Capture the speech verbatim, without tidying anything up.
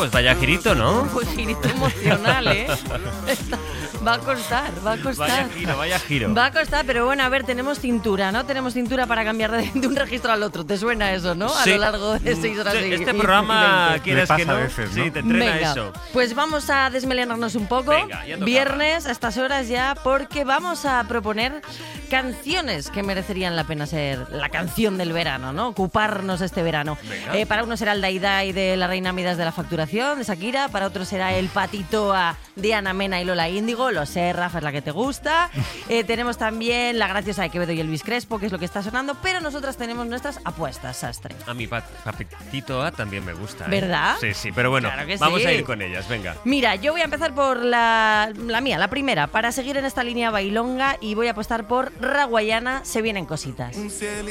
pues vaya girito, ¿no? Pues girito emocional, ¿eh? Va a costar, va a costar. Vaya giro, vaya giro. Va a costar, pero bueno, a ver, tenemos cintura, ¿no? Tenemos cintura para cambiar de, de un registro al otro. ¿Te suena eso, no? A Sí. lo largo de seis horas Sí, y Este y- programa, y veinte. quieres Le que pasa no, a veces, ¿no? sí, te entrena Venga, eso. pues vamos a desmelenarnos un poco. Venga, ya tocaba. Viernes, a estas horas ya, porque vamos a proponer canciones que merecerían la pena ser la canción del verano, ¿no? Ocuparnos este verano. Venga. Eh, para unos será el Dai Dai de la Reina Midas de la Facturación, de Shakira. Para otros será el Patitoa de Ana Mena y Lola Índigo. Lo sé, Rafa, es la que te gusta. Eh, tenemos también La Graciosa de Quevedo y Elvis Crespo, que es lo que está sonando. Pero nosotras tenemos nuestras apuestas, Sastre. A mi pat- Papetito A también me gusta, ¿eh? ¿Verdad? Sí, sí, pero bueno, Claro que vamos sí. a ir con ellas, venga. Mira, yo voy a empezar por la, la mía, la primera, para seguir en esta línea bailonga, y voy a apostar por Raguayana, Se vienen cositas.